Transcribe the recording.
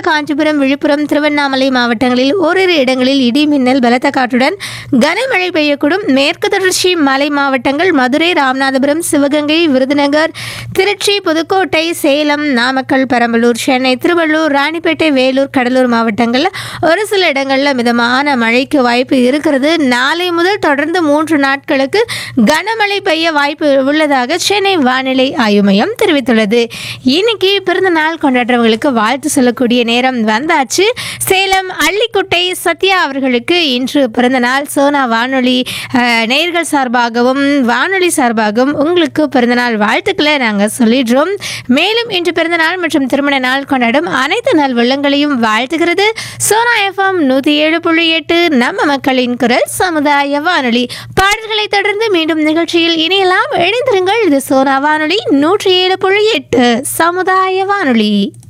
காஞ்சிபுரம், விழுப்புரம், திருவண்ணாமலை மாவட்டங்களில் ஓரிரு இடங்களில் இடி மின்னல் பலத்த காற்றுடன் கனமழை பெய்யக்கூடும். மேற்கு தொடர்ச்சி மலை மாவட்டங்கள் மதுரை, ராமநாதபுரம், சிவகங்கை, விருதுநகர், திருச்சி, புதுக்கோட்டை, சேலம், நாமக்கல், பெரம்பலூர், சென்னை, திருவள்ளூர், ராணிப்பேட்டை, வேலூர், கடலூர் மாவட்டங்களில் ஒரு சில இடங்களில் மிதமான மழைக்கு வாய்ப்பு இருக்கிறது. நாளை முதல் தொடர்ந்து 3 நாட்களுக்கு கனமழை பெய்ய வாய்ப்பு உள்ளதாக சென்னை வானிலை ஆய்வு மையம் தெரிவித்துள்ளது. இன்னைக்கு பிறந்த நாள் கொண்டாடுறவங்களுக்கு வாழ்த்து சொல்லக்கூடிய நேரம் வந்தாச்சு. சேலம் அள்ளிக்குட்டை சத்யா அவர்களுக்கு இன்று பிறந்த நாள். சோனா வானொலி நேயர்கள் சார்பாகவும் வானொலி சார்பாகவும் உங்களுக்கு பிறந்தநாள் வாழ்த்துக்களை நாங்கள் சொல்லிடுறோம். மேலும் இன்று பிறந்தநாள் மற்றும் திருமண நாள் கொண்டாடும் அனைத்து நாள் வெள்ளங்களையும் வாழ்த்துகிறது சோனா எஃப்எம் 107.8 நம்ம மக்களின் குரல் சமுதாய வானொலி. பாடல்களை தொடர்ந்து மீண்டும் நிகழ்ச்சியில் இணையலாம். இணைந்திருங்கள். இது சோனா வானொலி 107.8 சமுதாய வானொலி.